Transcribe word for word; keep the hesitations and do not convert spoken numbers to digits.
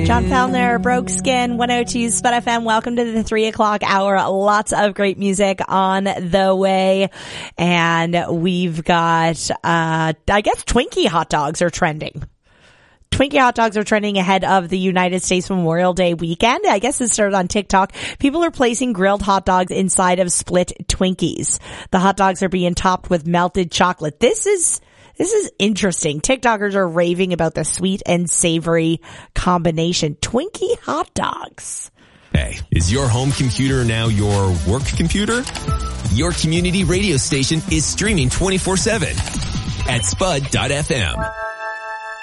John Fellner, Broke Skin, one oh two Spud F M. Welcome to the three o'clock hour. Lots of great music on the way. And we've got, uh, I guess Twinkie hot dogs are trending. Twinkie hot dogs are trending ahead of the United States Memorial Day weekend. I guess it started on TikTok. People are placing grilled hot dogs inside of split Twinkies. The hot dogs are being topped with melted chocolate. This is, This is interesting. TikTokers are raving about the sweet and savory combination. Twinkie hot dogs. Hey, is your home computer now your work computer? Your community radio station is streaming twenty-four seven at spud dot f m.